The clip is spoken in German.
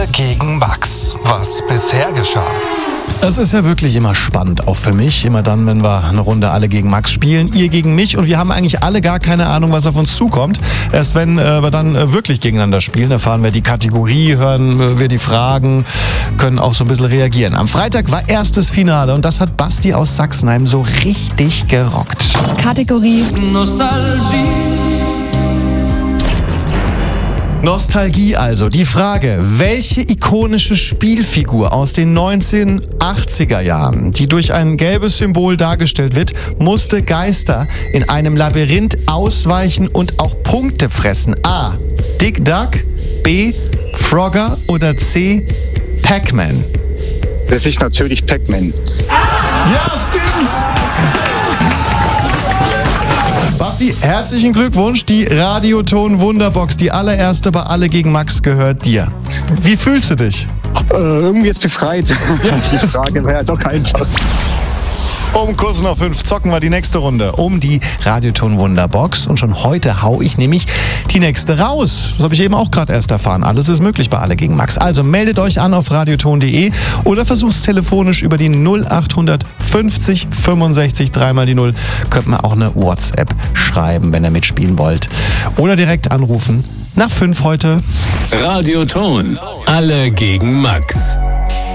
Gegen Max. Was bisher geschah. Es ist ja wirklich immer spannend, auch für mich. Immer dann, wenn wir eine Runde alle gegen Max spielen, ihr gegen mich. Und wir haben eigentlich alle gar keine Ahnung, was auf uns zukommt. Erst wenn wir dann wirklich gegeneinander spielen, erfahren wir die Kategorie, hören wir die Fragen, können auch so ein bisschen reagieren. Am Freitag war erstes Finale und das hat Basti aus Sachsenheim so richtig gerockt. Kategorie Nostalgie also. Die Frage, welche ikonische Spielfigur aus den 1980er Jahren, die durch ein gelbes Symbol dargestellt wird, musste Geister in einem Labyrinth ausweichen und auch Punkte fressen? A. Dick Duck, B. Frogger oder C. Pac-Man? Das ist natürlich Pac-Man. Ja, stimmt! Basti, herzlichen Glückwunsch. Die Radioton Wunderbox, die allererste bei Alle gegen Max, gehört dir. Wie fühlst du dich? Irgendwie jetzt befreit. Die Frage wäre ja doch einfach. Um kurz nach 5 zocken wir die nächste Runde um die Radioton Wunderbox. Und schon heute hau ich nämlich die nächste raus. Das habe ich eben auch gerade erst erfahren. Alles ist möglich bei Alle gegen Max. Also meldet euch an auf radioton.de oder versucht es telefonisch über die 0800 50 65 3 die 0. Könnt man auch eine WhatsApp schreiben, wenn ihr mitspielen wollt. Oder direkt anrufen. Nach 5 heute. Radioton. Alle gegen Max.